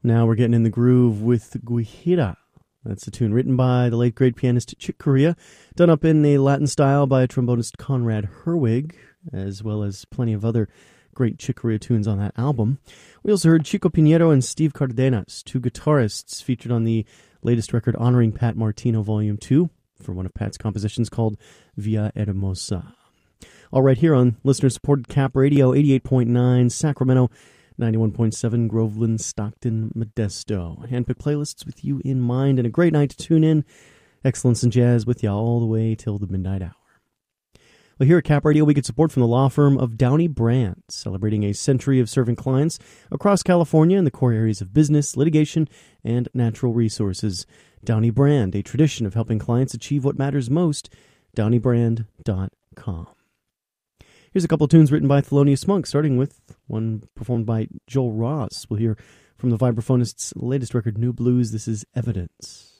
Now we're getting in the groove with Guajira. That's a tune written by the late great pianist Chick Corea, done up in a Latin style by trombonist Conrad Herwig, as well as plenty of other great Chick Corea tunes on that album. We also heard Chico Pinheiro and Steve Cardenas, two guitarists featured on the latest record honoring Pat Martino Volume 2 for one of Pat's compositions called Via Hermosa. All right, here on listener-supported Cap Radio, 88.9 Sacramento, 91.7 Groveland, Stockton, Modesto. Handpicked playlists with you in mind and a great night to tune in. Excellence in jazz with you all the way till the midnight hour. Well, here at Cap Radio, we get support from the law firm of Downey Brand, celebrating a century of serving clients across California in the core areas of business, litigation, and natural resources. Downey Brand, a tradition of helping clients achieve what matters most. DowneyBrand.com. Here's a couple of tunes written by Thelonious Monk, starting with one performed by Joel Ross. We'll hear from the vibraphonist's latest record, New Blues. This is Evidence.